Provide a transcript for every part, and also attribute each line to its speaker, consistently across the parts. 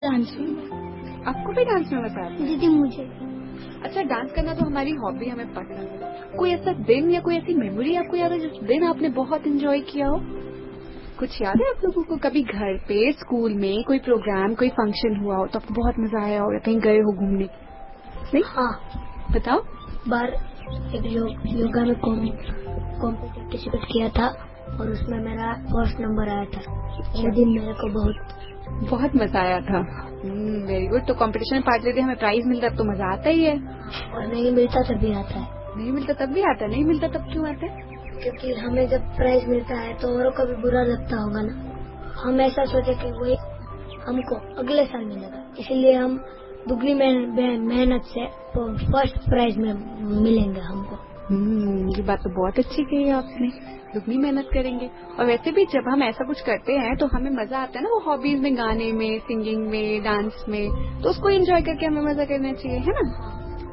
Speaker 1: Dance में।
Speaker 2: आपको भी डांस में मजा आता है?
Speaker 1: दीदी मुझे।
Speaker 2: अच्छा, डांस करना तो हमारी हॉबी, हमें पसंद है। कोई ऐसा दिन या कोई ऐसी मेमोरी आपको याद है जिस दिन आपने बहुत एंजॉय किया हो? कुछ याद है आप लोगों को? कभी घर पे, स्कूल में कोई प्रोग्राम, कोई फंक्शन हुआ हो तो आपको बहुत मजा आया हो या कहीं गए हो घूमने? नहीं?
Speaker 1: हाँ,
Speaker 2: बताओ।
Speaker 1: बार एक योगा में पार्टिसिपेट किया था और उसमें मेरा फर्स्ट नंबर आया था। वो दिन मेरे को बहुत
Speaker 2: मजा आया था। Very good. तो कंपटीशन में पार्ट लेते हमें प्राइज मिलता है तो मजा आता ही है।
Speaker 1: और नहीं मिलता तब भी आता है।
Speaker 2: नहीं मिलता तब भी आता है? नहीं मिलता तब क्यों आता है?
Speaker 1: क्योंकि हमें जब प्राइज मिलता है तो औरों को भी बुरा लगता होगा ना। हम ऐसा सोचे कि वही हमको अगले साल मिलेगा, इसलिए हम दुगनी मेहनत से फर्स्ट प्राइज में मिलेंगे हमको।
Speaker 2: ये बात तो बहुत अच्छी कही आपने। दुगनी मेहनत करेंगे। और वैसे भी जब हम ऐसा कुछ करते हैं तो हमें मजा आता है ना, वो हॉबीज में, गाने में, सिंगिंग में, डांस में, तो उसको एंजॉय करके हमें मजा करना चाहिए, है ना?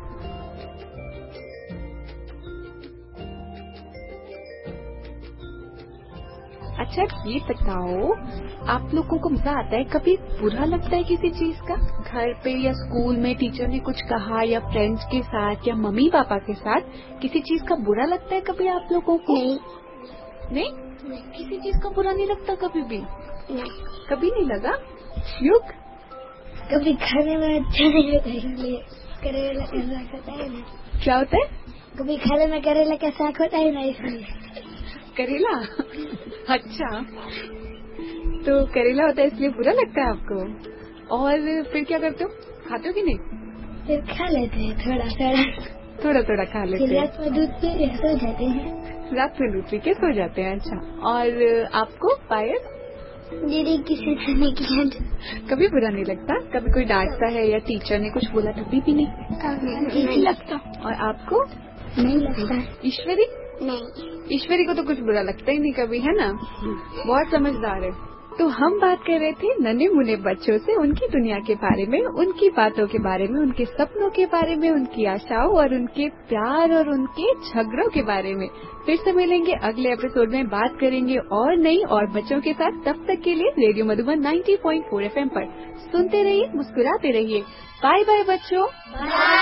Speaker 2: अच्छा, ये बताओ, आप लोगों को मजा आता है? कभी बुरा लगता है किसी चीज का? घर पे या स्कूल में टीचर ने कुछ कहा, या फ्रेंड्स के साथ, या मम्मी पापा के साथ किसी चीज का बुरा लगता है कभी आप लोगों को? नहीं? किसी चीज का बुरा नहीं लगता कभी भी?
Speaker 1: नहीं।
Speaker 2: कभी नहीं लगा? युग?
Speaker 1: कभी खाने में अच्छा नहीं लगता, इसलिए करेला का साग होता है ना।
Speaker 2: क्या होता है?
Speaker 1: कभी खाने में करेला का साग होता है ना, इसलिए।
Speaker 2: करेला? अच्छा, तो करेला होता है इसलिए बुरा लगता है आपको? और फिर क्या करते हो? खाते हो कि नहीं?
Speaker 1: फिर खा लेते हैं
Speaker 2: थोड़ा थोड़ा खा लेते हैं।
Speaker 1: रात में दूध पी के सो जाते हैं।
Speaker 2: रात में दूध पी के सो जाते हैं। अच्छा, और आपको पायल?
Speaker 1: दीदी किसी ने नहीं किया।
Speaker 2: कभी बुरा नहीं लगता? कभी कोई डांटता है या टीचर ने कुछ बोला तभी भी नहीं?
Speaker 1: नहीं लगता।
Speaker 2: और आपको?
Speaker 1: नहीं लगता।
Speaker 2: ईश्वरी?
Speaker 1: नहीं।
Speaker 2: ईश्वरी को तो कुछ बुरा लगता ही नहीं कभी, है ना? बहुत समझदार है। तो हम बात कर रहे थे नन्हे मुन्ने बच्चों से, उनकी दुनिया के बारे में, उनकी बातों के बारे में, उनके सपनों के बारे में, उनकी आशाओं और उनके प्यार और उनके झगड़ों के बारे में। फिर से मिलेंगे अगले एपिसोड में, बात करेंगे और नई और बच्चों के साथ। तब तक के लिए रेडियो मधुबन 90.4 FM पर सुनते रहिए, मुस्कुराते रहिए। बाय बाय बच्चों।